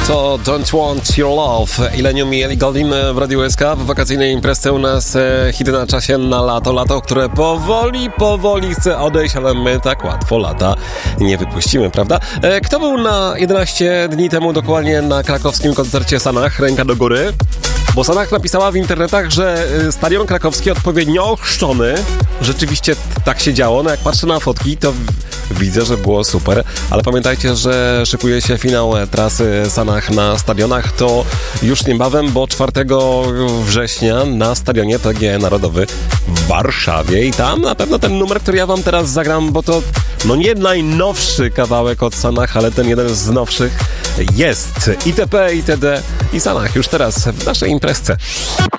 To Don't Want Your Love. Illenium i Ellie Goulding w Radiu SK. W wakacyjnej imprezie u nas hity na czasie na lato, które powoli chce odejść, ale my tak łatwo lata nie wypuścimy, prawda? Kto był na 11 dni temu dokładnie na krakowskim koncercie Sanach? Ręka do góry. Bo Sanach napisała w internetach, że stadion krakowski odpowiednio ochrzczony. Rzeczywiście tak się działo. No jak patrzę na fotki, to widzę, że było super. Ale pamiętajcie, że szykuje się finał trasy Sanach na stadionach. To już niebawem, bo 4 września na stadionie PGE Narodowy w Warszawie. I tam na pewno ten numer, który ja wam teraz zagram, bo to no nie najnowszy kawałek od Sanach, ale ten jeden z nowszych jest. ITP, ITD i Sanach już teraz w naszej imprezce.